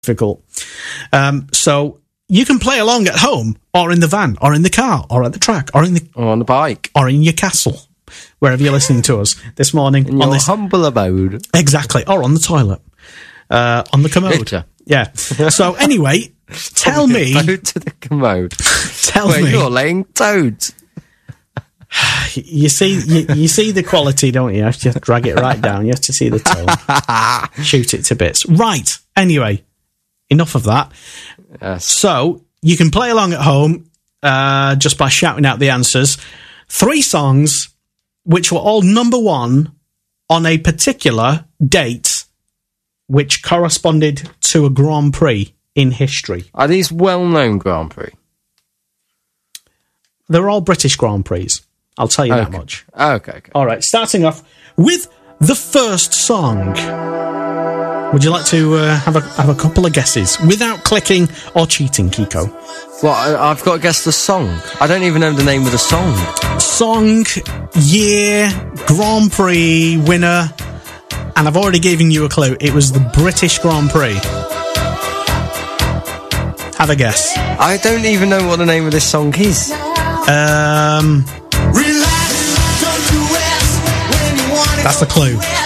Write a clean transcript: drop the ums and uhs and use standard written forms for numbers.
difficult. So you can play along at home, or in the van, or in the car, or at the track, or on the bike, or in your castle, wherever you're listening to us this morning. In your humble abode. Exactly. Or on the toilet. On the commode. Picture. Yeah. So anyway, tell me. To the commode. Tell me. You're laying toads. You see the quality, don't you? You have to drag it right down. You have to see the tone. Shoot it to bits. Right. Anyway, enough of that. Yes. So you can play along at home just by shouting out the answers. 3 songs which were all number 1 on a particular date which corresponded to a Grand Prix in history. Are these well-known Grand Prix? They're all British Grand Prix. I'll tell you that much. Okay. All right, starting off with the first song. Would you like to have a couple of guesses without clicking or cheating, Kiko? Well, I've got to guess the song. I don't even know the name of the song. Song, year, Grand Prix winner, and I've already given you a clue. It was the British Grand Prix. Have a guess. I don't even know what the name of this song is. That's the clue.